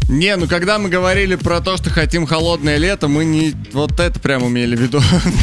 Не, ну когда мы говорили про то, что хотим холодное лето, мы не вот это прям имели в виду.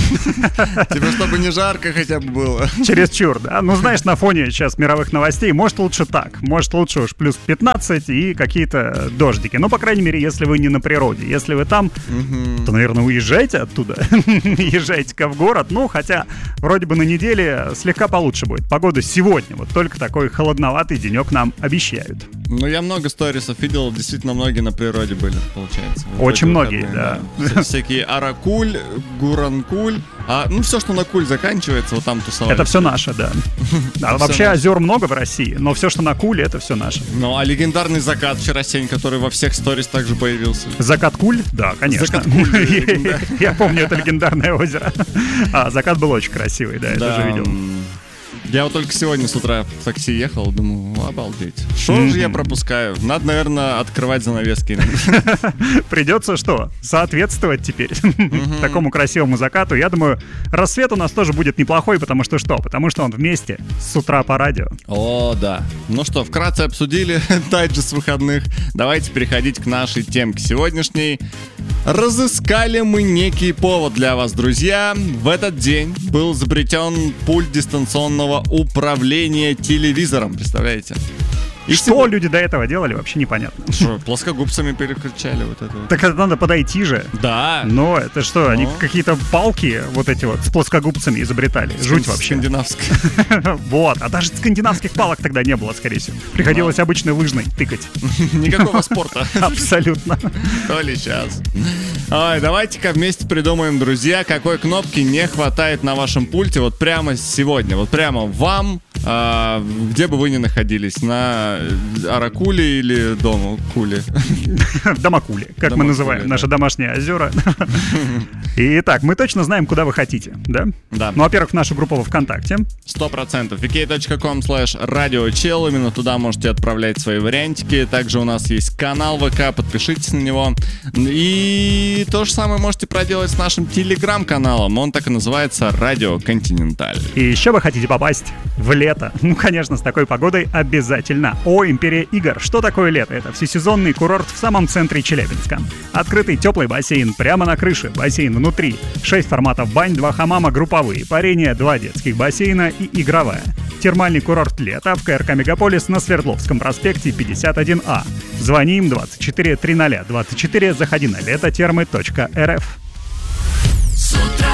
Типа, чтобы не жарко хотя бы было. Чересчур, да? Ну, знаешь, на фоне сейчас мировых новостей, может лучше так. Может лучше уж плюс 15 и какие-то дождики. Ну, по крайней мере, если вы не на природе. Если вы там, то, наверное, уезжайте оттуда. Езжайте-ка в город. Ну, хотя вроде бы на неделе слегка получше будет. Погода сегодня, вот только такой холодноватый денек нам обещают. Ну, я много сторисов видел, действительно многие на природе были, получается. Очень многие, да. Всякие Аракуль, Гуранкуль. Ну, все, что на Куль заканчивается, вот там тусовались. Это все наше, да. Вообще озер много в России, но все, что на Куле, это все наше. Ну, а легендарный закат вчера сень, который во всех сторис также появился. Закат Куль? Да, конечно. Закат Куль. Я помню, это легендарное озеро. Закат был очень красивый, да, я тоже видел. Я вот только сегодня с утра в такси ехал, думаю, обалдеть. Что же я пропускаю? Надо, наверное, открывать занавески. Придется что? Соответствовать теперь такому красивому закату. Я думаю, рассвет у нас тоже будет неплохой, потому что что? Потому что он вместе с утра по радио. О, да. Ну что, вкратце обсудили дайджест выходных. Давайте переходить к нашей темке сегодняшней. Разыскали мы некий повод для вас, друзья. В этот день был изобретен пульт дистанционного управления телевизором, представляете? И что люди до этого делали, вообще непонятно. Что, плоскогубцами переключали вот это вот? Так это надо подойти же. Да. Но это что, они какие-то палки вот эти вот с плоскогубцами изобретали? Жуть вообще. Скандинавская. Вот, а даже скандинавских палок тогда не было, скорее всего. Приходилось обычной лыжной тыкать. Никакого спорта. Абсолютно. То ли сейчас. Ой, давайте-ка вместе придумаем, друзья, какой кнопки не хватает на вашем пульте вот прямо сегодня. Вот прямо вам, где бы вы ни находились, на Аракуле или Дома-Куле? Дома-Куле, как мы называем наши домашние озера. Итак, мы точно знаем, куда вы хотите, да? Да. Ну, во-первых, в нашу группу во ВКонтакте. 100%. vk.com/radiochill. Именно туда можете отправлять свои вариантики. Также у нас есть канал ВК, подпишитесь на него. И то же самое можете проделать с нашим телеграм-каналом. Он так и называется «Радио Континенталь». И еще вы хотите попасть в лето? Ну, конечно, с такой погодой обязательно. Империя игр. Что такое лето? Это всесезонный курорт в самом центре Челябинска. Открытый теплый бассейн прямо на крыше, бассейн внутри, 6 форматов бань, 2 хамама групповые, парение, 2 детских бассейна и игровая. Термальный курорт лета в КРК Мегаполис на Свердловском проспекте 51А. Звоним 24 300 24, заходи на летотермы.рф. С утра